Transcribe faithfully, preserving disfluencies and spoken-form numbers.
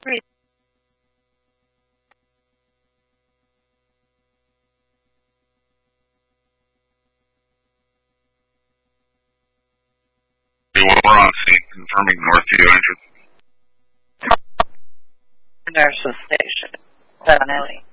Great. We're on scene, confirming Northview entrance. Nurses Station, seven Ellie.